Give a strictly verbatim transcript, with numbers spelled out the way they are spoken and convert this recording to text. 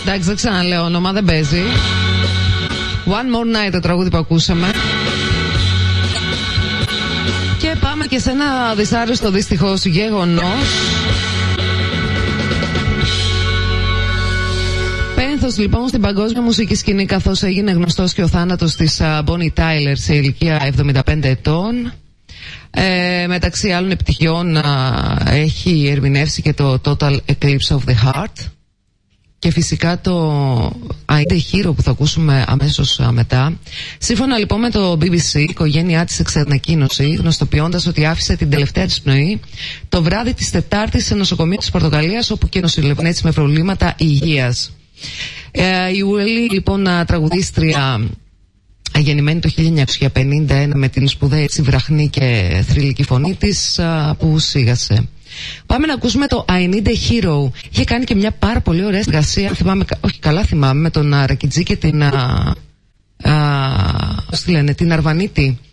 Εντάξει, δεν ξαναλέω όνομα, δεν παίζει. One More Night, το τραγούδι που ακούσαμε. Και πάμε και σε ένα δυσάρεστο δυστυχώς γεγονός. Πένθος λοιπόν στην παγκόσμια μουσική σκηνή, καθώς έγινε γνωστός και ο θάνατος της Bonnie Tyler σε ηλικία εβδομήντα πέντε ετών. Ε, μεταξύ άλλων επιτυχιών έχει ερμηνεύσει και το Total Eclipse of the Heart. Και φυσικά το I Need a Hero που θα ακούσουμε αμέσως μετά. Σύμφωνα λοιπόν με το μπι μπι σι, η οικογένειά της εξανακοίνωσε, γνωστοποιώντας ότι άφησε την τελευταία της πνοή το βράδυ της Τετάρτης σε νοσοκομείο της Πορτογαλίας, όπου και νοσηλευόταν έτσι με προβλήματα υγείας. Ε, η Ουέλη λοιπόν τραγουδίστρια, γεννημένη το χίλια εννιακόσια πενήντα ένα, με την σπουδαία έτσι βραχνή και θρυλική φωνή της, που σίγασε. Πάμε να ακούσουμε το I Need a Hero. Είχε κάνει και μια πάρα πολύ ωραία συνεργασία, θυμάμαι, όχι καλά θυμάμαι, με τον Ρακιτζή και την α, α, πώς τη λένε, την Αρβανίτη.